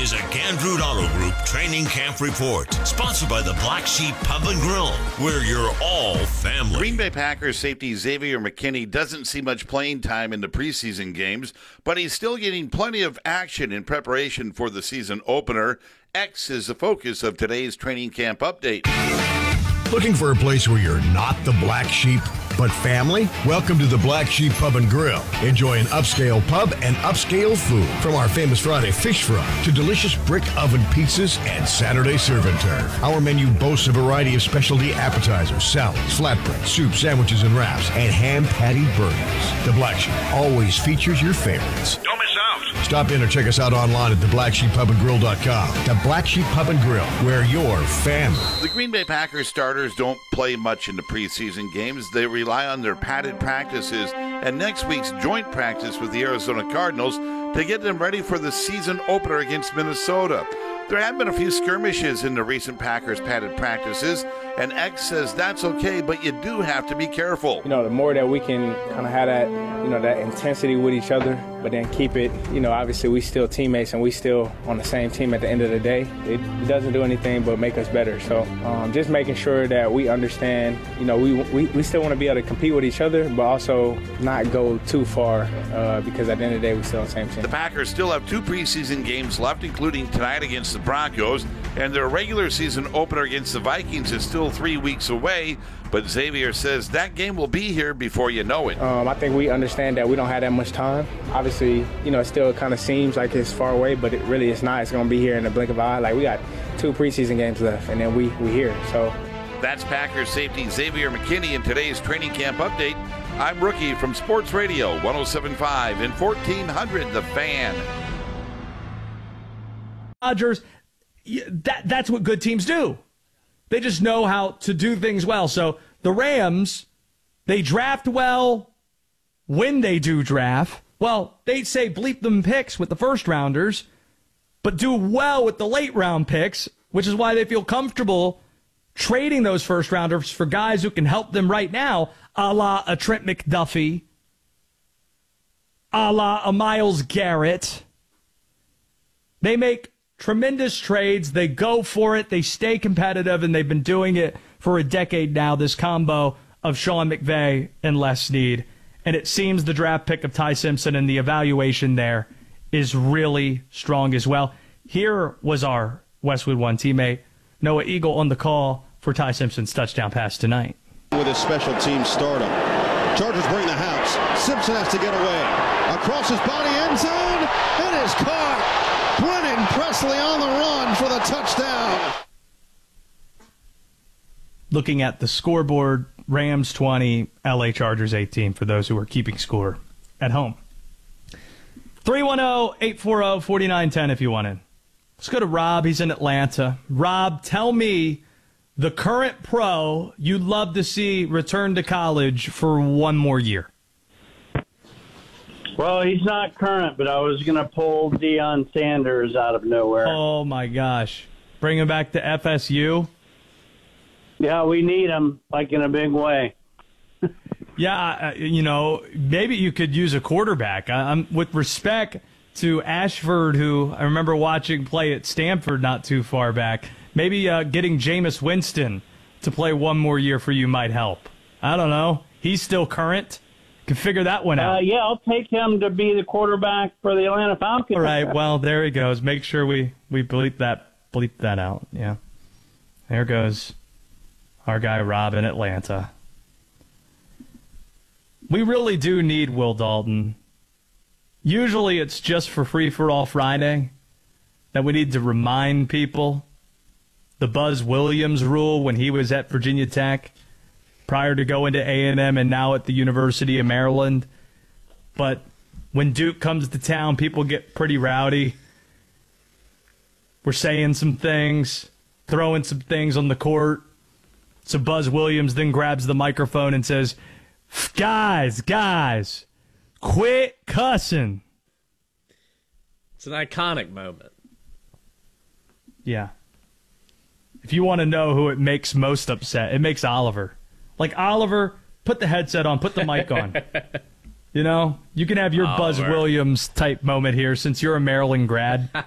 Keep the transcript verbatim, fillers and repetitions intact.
is a Gandrud Auto Group Training Camp Report, sponsored by the Black Sheep Pub and Grill, where you're all family. Green Bay Packers safety Xavier McKinney doesn't see much playing time in the preseason games, but he's still getting plenty of action in preparation for the season opener. X is the focus of today's training camp update. Looking for a place where you're not the black sheep, but family? Welcome to the Black Sheep Pub and Grill. Enjoy an upscale pub and upscale food. From our famous Friday fish fry to delicious brick oven pizzas and Saturday serve and turf. Our menu boasts a variety of specialty appetizers, salads, flatbread, soup, sandwiches, and wraps, and ham patty burgers. The Black Sheep always features your favorites. Don't miss out. Stop in or check us out online at the black sheep pub and grill dot com. The Black Sheep Pub and Grill, where you're family. The Green Bay Packers starters don't play much in the preseason games. They rely on their padded practices and next week's joint practice with the Arizona Cardinals to get them ready for the season opener against Minnesota. There have been a few skirmishes in the recent Packers padded practices, and X says that's okay, but you do have to be careful. You know, the more that we can kind of have that, you know, that intensity with each other, but then keep it, you know, obviously we still teammates and we still on the same team at the end of the day. It, it doesn't do anything but make us better. So um, just making sure that we understand, you know, we we, we still want to be able to compete with each other, but also not go too far uh, because at the end of the day we still on the same team. The Packers still have two preseason games left, including tonight against the Broncos, and their regular season opener against the Vikings is still three weeks away, but Xavier says that game will be here before you know it. Um, I think we understand that we don't have that much time. Obviously, you know, it still kind of seems like it's far away, but it really is not. It's going to be here in the blink of an eye. Like, we got two preseason games left, and then we we here. So that's Packers safety Xavier McKinney in today's training camp update. I'm Rookie from Sports Radio one oh seven point five and fourteen hundred The Fan. Rodgers, that that's what good teams do. They just know how to do things well. So the Rams, they draft well when they do draft. Well, they say bleep them picks with the first rounders, but do well with the late round picks, which is why they feel comfortable trading those first rounders for guys who can help them right now, a la a Trent McDuffie, a la a Myles Garrett. They make tremendous trades. They go for it. They stay competitive, and they've been doing it for a decade now, this combo of Sean McVay and Les Snead. And it seems the draft pick of Ty Simpson and the evaluation there is really strong as well. Here was our Westwood One teammate, Noah Eagle, on the call for Ty Simpson's touchdown pass tonight. With his special team stardom. Chargers bring the house. Simpson has to get away. Across his body, end zone. It is caught. Brennan Presley on the run for the touchdown. Looking at the scoreboard, Rams twenty, L A Chargers eighteen for those who are keeping score at home. three one zero, eight four zero, four nine one zero if you want in. Let's go to Rob. He's in Atlanta. Rob, tell me the current pro you'd love to see return to college for one more year. Well, he's not current, but I was going to pull Deion Sanders out of nowhere. Oh, my gosh. Bring him back to F S U? Yeah, we need him, like, in a big way. Yeah, uh, you know, maybe you could use a quarterback. I, I'm with respect to Ashford, who I remember watching play at Stanford not too far back. Maybe uh, getting Jameis Winston to play one more year for you might help. I don't know. He's still current. Can figure that one out. Uh, yeah, I'll take him to be the quarterback for the Atlanta Falcons. All right, well, there he goes. Make sure we, we bleep that bleep that out. Yeah. There goes our guy Rob in Atlanta. We really do need Will Dalton. Usually it's just for Free-for-All Friday that we need to remind people the Buzz Williams rule when he was at Virginia Tech, prior to going to A and M and now at the University of Maryland. But when Duke comes to town, people get pretty rowdy. We're saying some things, throwing some things on the court. So Buzz Williams then grabs the microphone and says, guys, guys, quit cussing. It's an iconic moment. Yeah. If you want to know who it makes most upset, it makes Oliver. Like, Oliver, put the headset on, put the mic on. You know, you can have your Oliver. Buzz Williams type moment here since you're a Maryland grad.